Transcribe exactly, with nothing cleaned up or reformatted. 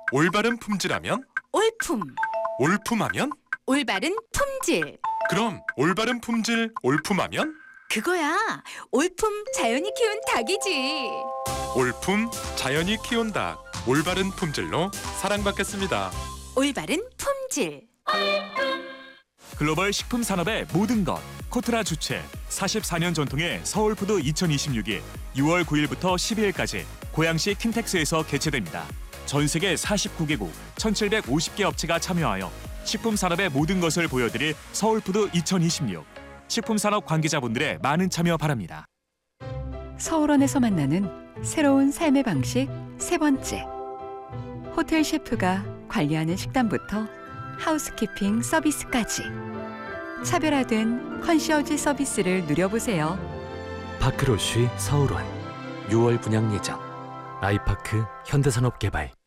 올바른 품질하면? 올품. 올품하면? 올바른 품질. 그럼 올바른 품질 올품하면? 그거야. 올품 자연이 키운 닭이지. 올품 자연이 키운 닭. 올바른 품질로 사랑받겠습니다. 올바른 품질. 글로벌 식품 산업의 모든 것. 코트라 주최 사십사 년 전통의 서울푸드 이천이십육이 유월 구일부터 십이일까지 고양시 킨텍스에서 개최됩니다. 전 세계 사십구 개국 천칠백오십 개 업체가 참여하여 식품 산업의 모든 것을 보여드릴 서울푸드 이천이십육. 식품 산업 관계자분들의 많은 참여 바랍니다. 서울원에서 만나는 새로운 삶의 방식 세 번째. 호텔 셰프가 관리하는 식단부터 하우스키핑 서비스까지 차별화된 컨시어지 서비스를 누려보세요. 파크로쉬 서울원 유월 분양 예정. 아이파크 현대산업개발.